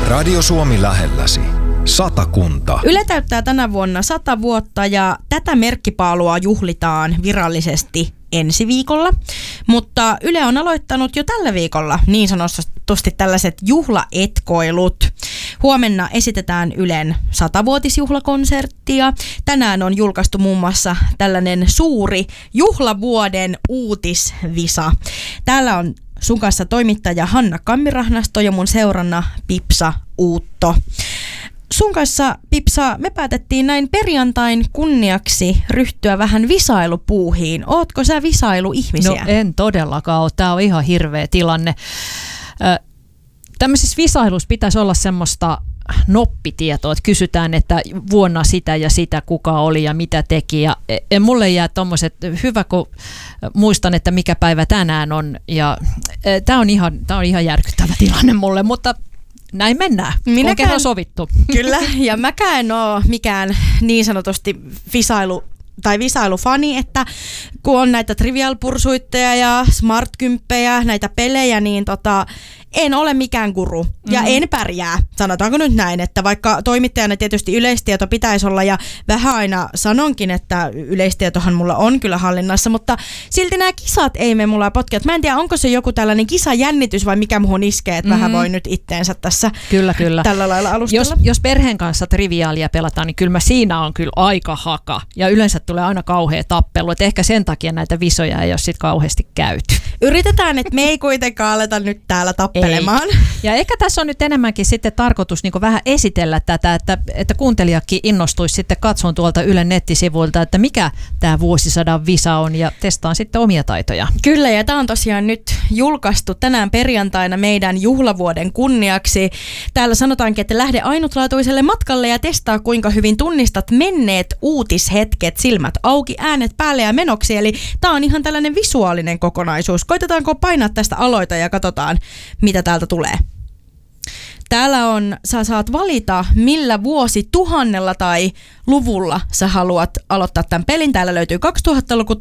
Radio Suomi lähelläsi. 100 kunta. Yle täyttää tänä vuonna 100 vuotta ja tätä merkkipaalua juhlitaan virallisesti ensi viikolla. Mutta Yle on aloittanut jo tällä viikolla niin sanotusti tällaiset juhlaetkoilut. Huomenna esitetään Ylen 100-vuotisjuhlakonsertti ja tänään on julkaistu muun muassa tällainen suuri juhlavuoden uutisvisa. Täällä on sun kanssa toimittaja Hanna Kammirahnasto ja mun seurana Pipsa Uutto. Sun kanssa, Pipsa, me päätettiin näin perjantain kunniaksi ryhtyä vähän visailupuuhiin. Ootko sä visailuihmisiä? No en todellakaan ole. Tää on ihan hirveä tilanne. Tämmöisissä visailuissa pitäisi olla semmoista noppitietoa, että kysytään, että vuonna sitä ja sitä kuka oli ja mitä teki. Ja mulle jää tommoset, hyvä kun muistan, että mikä päivä tänään on. Ja tää on ihan järkyttävä tilanne mulle, mutta näin mennään, on kerran sovittu. Kyllä, ja mäkään en ole mikään niin sanotusti visailufani, että kun on näitä trivial-pursuitteja ja smart-kymppejä, näitä pelejä, niin en ole mikään guru ja en pärjää. Sanotaanko nyt näin, että vaikka toimittajana tietysti yleistieto pitäisi olla ja vähän aina sanonkin, että yleistietohan mulla on kyllä hallinnassa, mutta silti nämä kisat ei mene mulla potkia. Mä en tiedä, onko se joku tällainen kisajännitys vai mikä muhun iskee, että vähän voi nyt itteensä tässä kyllä. tällä lailla alustella. Jos perheen kanssa triviaalia pelataan, niin kyllä siinä on kyllä aika haka ja yleensä tulee aina kauhea tappelu, että ehkä sen takia näitä visoja ei ole sit kauheasti käyty. Yritetään, että me ei kuitenkaan aleta nyt täällä tappelemaan. Ja ehkä tässä on nyt enemmänkin sitten tarkoitus niin vähän esitellä tätä, että kuuntelijakin innostuisi sitten katsomaan tuolta Ylen nettisivuilta, että mikä tämä vuosisadan visa on ja testaan sitten omia taitoja. Kyllä, ja tämä on tosiaan nyt julkaistu tänään perjantaina meidän juhlavuoden kunniaksi. Täällä sanotaankin, että lähde ainutlaatuiselle matkalle ja testaa, kuinka hyvin tunnistat menneet uutishetket, silmät auki, äänet päälle ja menoksi. Eli tämä on ihan tällainen visuaalinen kokonaisuus. Koitetaanko painaa tästä aloita ja katsotaan, mitä täältä tulee. Täällä sä saat valita, millä vuosituhannella tai luvulla sä haluat aloittaa tämän pelin. Täällä löytyy 2000-luku,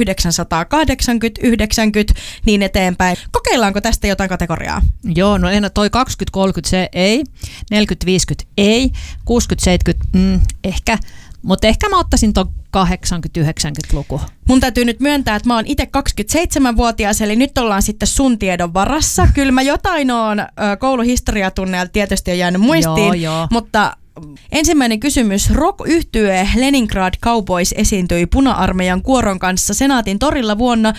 1980, 90, niin eteenpäin. Kokeillaanko tästä jotain kategoriaa? Joo, no toi 20-30 se ei, 40-50 ei, 60-70 ehkä, mutta ehkä mä ottaisin ton 80-90-luku. Mun täytyy nyt myöntää, että mä oon itse 27-vuotias, eli nyt ollaan sitten sun tiedon varassa. Kyllä mä jotain oon kouluhistoriatunneilta tietysti on jäänyt muistiin, joo. Mutta ensimmäinen kysymys. Rock-yhtye Leningrad Cowboys esiintyi Puna-armeijan kuoron kanssa Senaatin torilla vuonna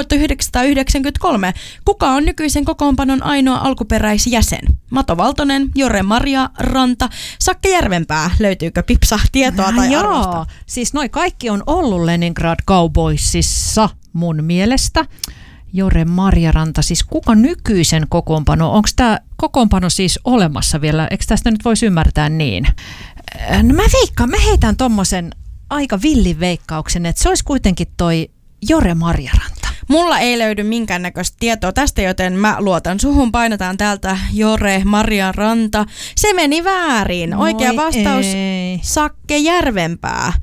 1993. Kuka on nykyisen kokoonpanon ainoa alkuperäisjäsen? Mato Valtonen, Jore Maria Ranta, Sakke Järvenpää. Löytyykö Pipsa tietoa tai arvosta? Joo, siis noi kaikki on ollut Leningrad Cowboysissa mun mielestä. Jore Marjaranta, siis kuka nykyisen kokoonpano? Onko tämä kokoonpano siis olemassa vielä? Eikö tästä nyt voisi ymmärtää niin? No mä heitän tommosen aika villin veikkauksen, että se olisi kuitenkin toi Jore Marjaranta. Mulla ei löydy minkäännäköistä tietoa tästä, joten mä luotan suhun. Painataan täältä Jore Marjaranta. Se meni väärin. Oikea vastaus Sakke Järvenpää.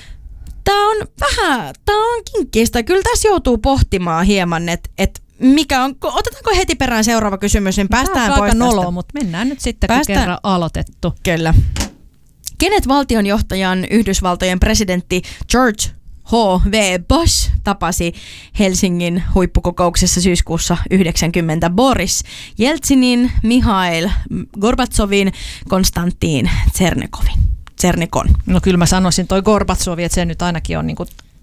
Tää on kinkkistä. Kyllä tässä joutuu pohtimaan hieman, että mikä on, otetaanko heti perään seuraava kysymys, niin päästään pois tästä. Noloa, mutta mennään nyt sitten, kun kerran aloitettu. Kyllä. Kenet valtionjohtajan Yhdysvaltojen presidentti George H.W. Bush tapasi Helsingin huippukokouksessa syyskuussa 1990 Boris Jeltsinin, Mihail Gorbatsovin, Konstantin Tsernekon. No kyllä mä sanoisin toi Gorbatsovi, että se nyt ainakin on niinku,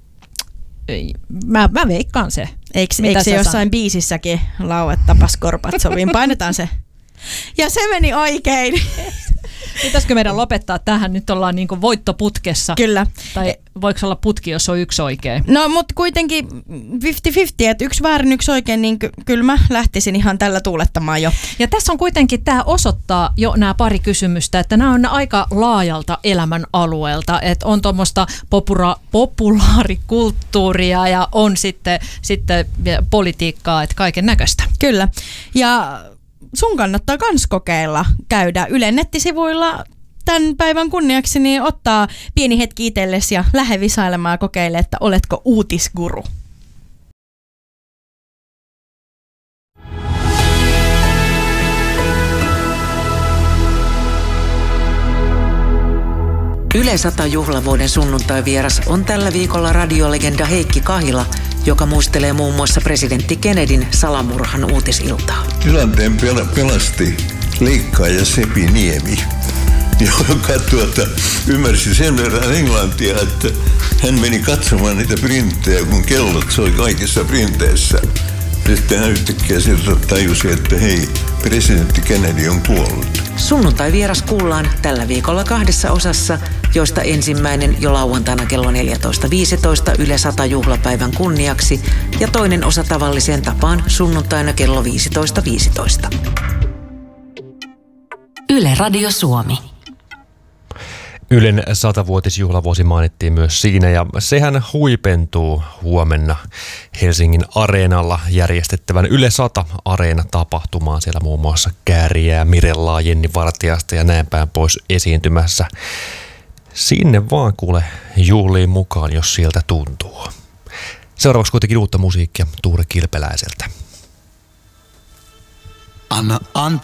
mä veikkaan se. Eikö se jossain biisissäkin lauet tapas Gorbatsoviin? Painetaan se. Ja se meni oikein. Pitäisikö meidän lopettaa tähän? Nyt ollaan niinku voittoputkessa. Kyllä. Tai voiko olla putki, jos on yksi oikein? No, mutta kuitenkin 50-50, että yksi väärin, yksi oikein, niin kyllä mä lähtisin ihan tällä tuulettamaan jo. Ja tässä on kuitenkin, tämä osoittaa jo nämä pari kysymystä, että nämä on aika laajalta elämän alueelta, että on tuommoista populaarikulttuuria ja on sitten politiikkaa, että kaiken näköistä. Kyllä. Ja sun kannattaa kans kokeilla käydä Ylen nettisivuilla tämän päivän kunniaksi, niin ottaa pieni hetki itsellesi ja lähde visailemaan ja kokeile, että oletko uutisguru. Yle 100 juhlavuoden sunnuntai-vieras on tällä viikolla radiolegenda Heikki Kahila, joka muistelee muun muassa presidentti Kennedyn salamurhan uutisiltaa. Tilanteen pelasti leikkaaja Sepi Niemi, joka ymmärsi sen verran englantia, että hän meni katsomaan niitä printtejä, kun kellot soi kaikissa printeissä. Sitten hän yhtäkkiä sieltä tajusi, että hei, presidentti Kennedy on kuollut. Sunnuntai-vieras kuullaan tällä viikolla 2 osassa, joista ensimmäinen jo lauantaina kello 14.15 Yle 100 juhlapäivän kunniaksi ja toinen osa tavalliseen tapaan sunnuntaina kello 15.15. Yle Radio Suomi. Ylen 100-vuotisjuhlavuosi mainittiin myös siinä ja sehän huipentuu huomenna Helsingin Areenalla järjestettävän Yle 100 Areena-tapahtumaan. Siellä muun muassa Kääriää, Mirellaa, Jenni Vartiasta ja näin päin pois esiintymässä. Sinne vaan kuule juhliin mukaan, jos sieltä tuntuu. Seuraavaksi kuitenkin uutta musiikkia Tuure Kilpeläiseltä. Anna anteeksi.